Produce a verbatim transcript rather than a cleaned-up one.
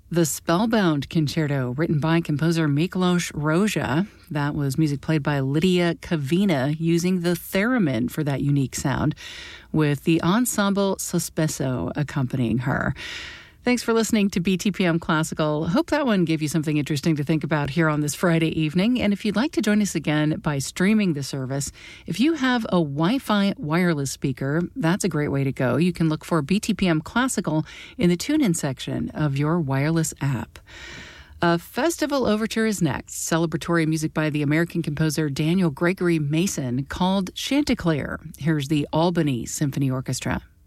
The Spellbound Concerto, written by composer Miklos Rozsa. That was music played by Lydia Kavina, using the theremin for that unique sound, with the ensemble Sospeso accompanying her. Thanks for listening to B T P M Classical. Hope that one gave you something interesting to think about here on this Friday evening. And if you'd like to join us again by streaming the service, if you have a Wi-Fi wireless speaker, that's a great way to go. You can look for B T P M Classical in the tune-in section of your wireless app. A festival overture is next, celebratory music by the American composer Daniel Gregory Mason called Chanticleer. Here's the Albany Symphony Orchestra.